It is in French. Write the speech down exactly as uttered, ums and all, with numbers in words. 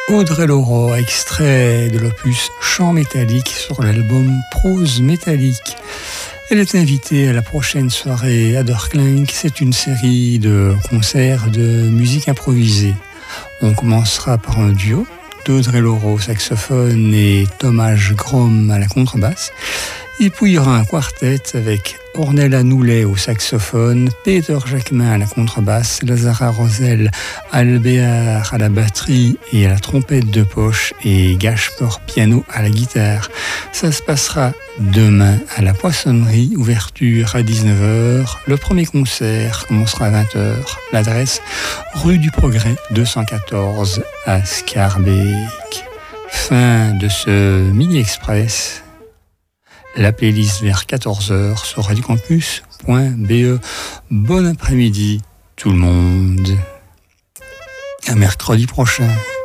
Audrey Lauroy, extrait de l'opus Chant métallique sur l'album Prose métallique. Elle est invitée à la prochaine soirée à Dorklinck. C'est une série de concerts de musique improvisée. On commencera par un duo d'Audrey Lauroy au saxophone et Thomas Grom à la contrebasse. Et puis il y aura un quartet avec Ornella Noulet au saxophone, Peter Jacquemin à la contrebasse, Lazara Rosel Albéar à la batterie et à la trompette de poche et Gashpor piano à la guitare. Ça se passera demain à la Poissonnerie, ouverture à dix-neuf heures. Le premier concert commencera à vingt heures. L'adresse rue du Progrès deux cent quatorze à Schaerbeek. Fin de ce mini-express. La playlist vers quatorze heures sur radio campus point b e. Bon après-midi tout le monde. À mercredi prochain.